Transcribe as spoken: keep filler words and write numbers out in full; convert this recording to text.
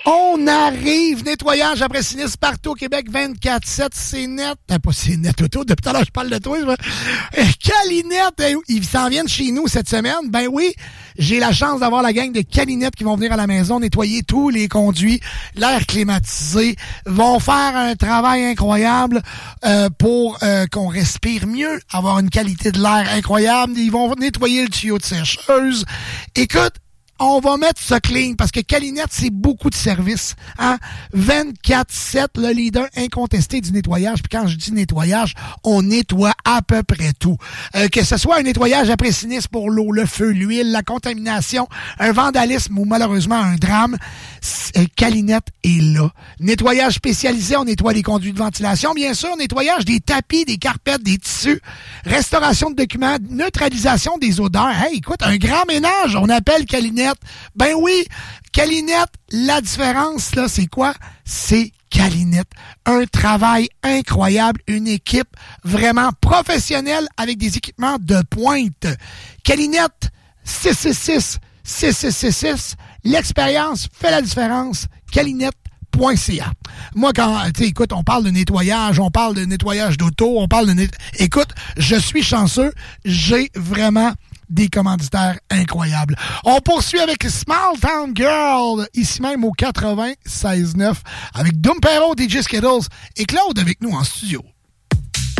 On arrive. Nettoyage après sinistre partout au Québec, vingt-quatre sept, c'est net. Ah, pas c'est net auto. Depuis tout à l'heure, je parle de toi. Je... Calinette, ils s'en viennent chez nous cette semaine. Ben oui, j'ai la chance d'avoir la gang de Calinette qui vont venir à la maison nettoyer tous les conduits, l'air climatisé, vont faire un travail incroyable euh, pour euh, qu'on respire mieux, avoir une qualité de l'air incroyable. Ils vont nettoyer le tuyau de sécheuse. Écoute, on va mettre ça clean parce que Calinette, c'est beaucoup de services. Hein? vingt-quatre sept, le leader incontesté du nettoyage. Puis quand je dis nettoyage, on nettoie à peu près tout. Euh, que ce soit un nettoyage après sinistre pour l'eau, le feu, l'huile, la contamination, un vandalisme ou malheureusement un drame, Calinette est là. Nettoyage spécialisé, on nettoie les conduits de ventilation. Bien sûr, nettoyage des tapis, des carpettes, des tissus, restauration de documents, neutralisation des odeurs. Hey, écoute, un grand ménage, on appelle Calinette. Ben oui, Calinette, la différence, là, c'est quoi? C'est Calinette. Un travail incroyable, une équipe vraiment professionnelle avec des équipements de pointe. Calinette, six six six, six six six six, l'expérience fait la différence. Calinette. .ca. Moi, quand, tu sais, écoute, on parle de nettoyage, on parle de nettoyage d'auto, on parle de... Net... Écoute, je suis chanceux, j'ai vraiment des commanditaires incroyables. On poursuit avec Small Town Girl, ici même au quatre-vingt-seize neuf, avec Doom Perro, D J Skittles et Claude avec nous en studio.